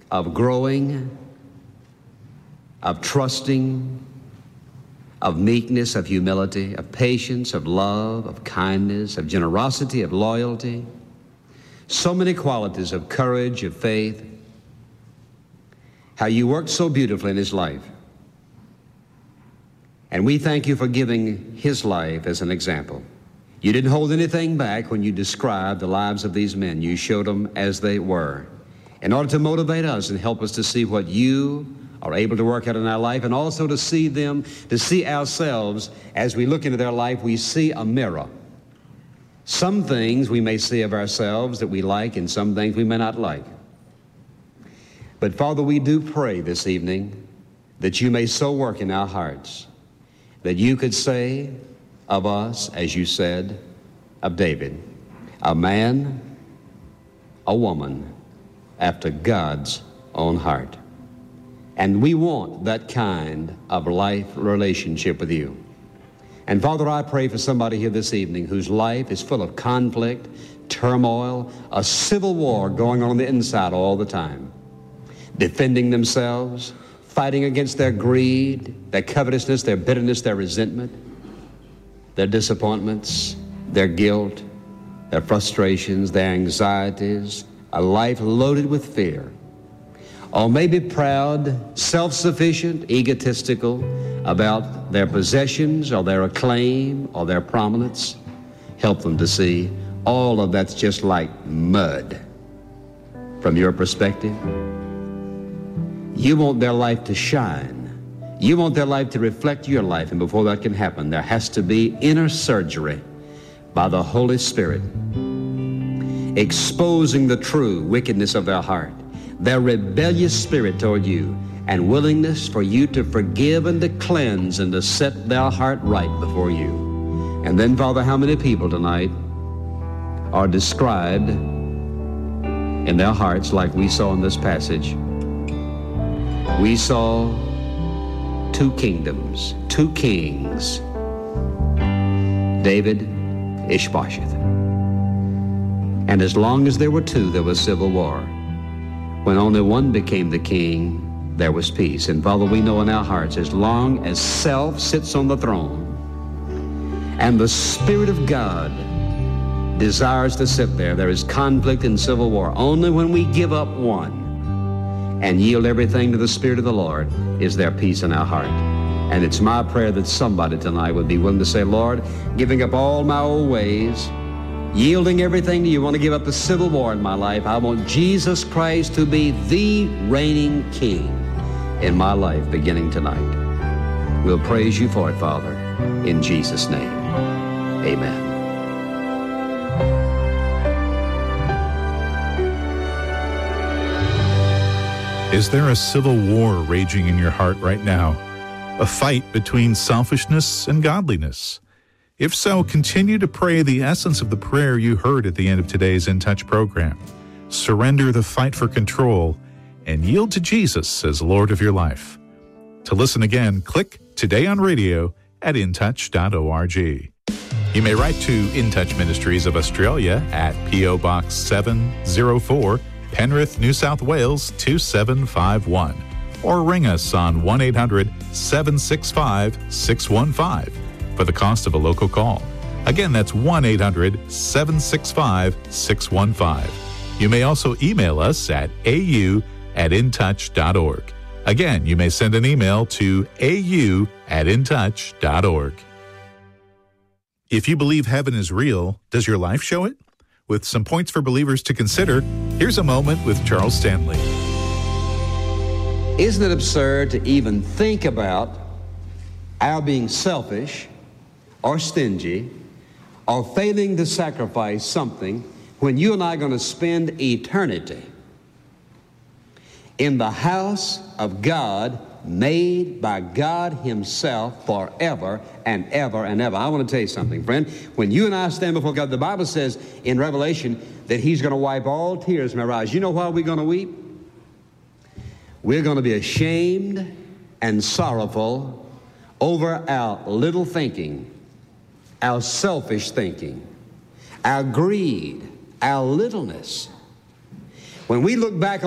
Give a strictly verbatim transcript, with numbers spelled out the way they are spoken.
of growing, of trusting, of meekness, of humility, of patience, of love, of kindness, of generosity, of loyalty. So many qualities of courage, of faith. How you worked so beautifully in his life. And we thank you for giving his life as an example. You didn't hold anything back when you described the lives of these men. You showed them as they were in order to motivate us and help us to see what you are able to work out in our life, and also to see them, to see ourselves as we look into their life. We see a mirror. Some things we may see of ourselves that we like, and some things we may not like. But Father, we do pray this evening that you may so work in our hearts that you could say of us, as you said of David, a man, a woman after God's own heart. And we want that kind of life relationship with you. And Father, I pray for somebody here this evening whose life is full of conflict, turmoil, a civil war going on on the inside all the time, defending themselves, fighting against their greed, their covetousness, their bitterness, their resentment, their disappointments, their guilt, their frustrations, their anxieties, a life loaded with fear. Or maybe proud, self-sufficient, egotistical about their possessions or their acclaim or their prominence. Help them to see all of that's just like mud from your perspective. You want their life to shine. You want their life to reflect your life, and before that can happen, there has to be inner surgery by the Holy Spirit, exposing the true wickedness of their heart, their rebellious spirit toward you, and willingness for you to forgive and to cleanse and to set their heart right before you. And then, Father, how many people tonight are described in their hearts like we saw in this passage? We saw two kingdoms, two kings, David, Ishbosheth. And as long as there were two, there was civil war. When only one became the king, there was peace. And Father, we know in our hearts, as long as self sits on the throne and the Spirit of God desires to sit there, there is conflict and civil war. Only when we give up one and yield everything to the Spirit of the Lord is there peace in our heart. And it's my prayer that somebody tonight would be willing to say, Lord, giving up all my old ways, yielding everything to you, want to give up the civil war in my life. I want Jesus Christ to be the reigning King in my life beginning tonight. We'll praise you for it, Father, in Jesus' name. Amen. Is there a civil war raging in your heart right now? A fight between selfishness and godliness? If so, continue to pray the essence of the prayer you heard at the end of today's In Touch program. Surrender the fight for control and yield to Jesus as Lord of your life. To listen again, click Today on Radio at in touch dot org. You may write to In Touch Ministries of Australia at P O Box seven oh four, Penrith, New South Wales two seven five one, or ring us on one eight hundred seven six five six one five for the cost of a local call. Again, that's one eight hundred seven six five six one five. You may also email us at a u at in touch dot org. Again, you may send an email to a u at in touch dot org. If you believe heaven is real, does your life show it? With some points for believers to consider, here's a moment with Charles Stanley. Isn't it absurd to even think about our being selfish or stingy or failing to sacrifice something when you and I are going to spend eternity in the house of God, made by God himself forever and ever and ever? I want to tell you something, friend. When you and I stand before God, the Bible says in Revelation that he's going to wipe all tears from our eyes. You know why we're going to weep? We're going to be ashamed and sorrowful over our little thinking, our selfish thinking, our greed, our littleness. When we look back